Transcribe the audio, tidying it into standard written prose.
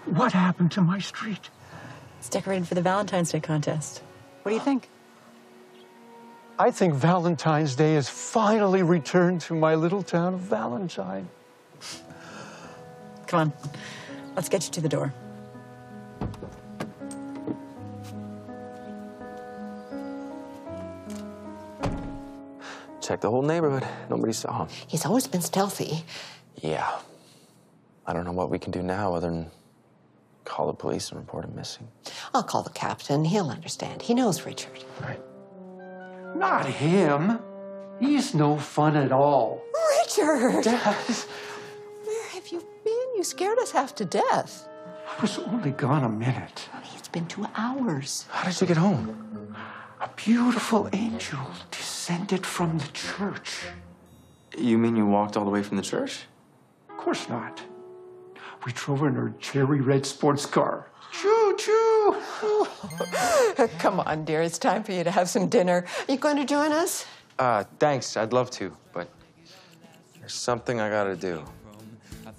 What happened to my street? It's decorated for the Valentine's Day contest. What do you think? I think Valentine's Day has finally returned to my little town of Valentine. Come on, let's get you to the door. Checked the whole neighborhood. Nobody saw him. He's always been stealthy. Yeah. I don't know what we can do now other than call the police and report him missing. I'll call the captain. He'll understand. He knows Richard. Right. Not him. He's no fun at all. Richard! Dad, Where have you been? You scared us half to death. I was only gone a minute. It's been 2 hours. How did you get home? A beautiful angel descended from the church. You mean you walked all the way from the church? Of course not. We drove in our cherry red sports car. Choo-choo! Come on, dear. It's time for you to have some dinner. Are you going to join us? Thanks. I'd love to, but there's something I gotta do.